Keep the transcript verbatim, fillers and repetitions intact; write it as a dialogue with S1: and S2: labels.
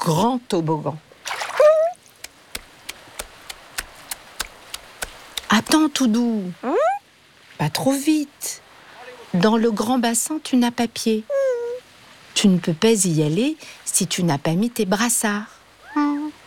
S1: grand toboggan. Attends, Toudou. Pas trop vite. Dans le grand bassin, tu n'as pas pied. Tu ne peux pas y aller si tu n'as pas mis tes brassards.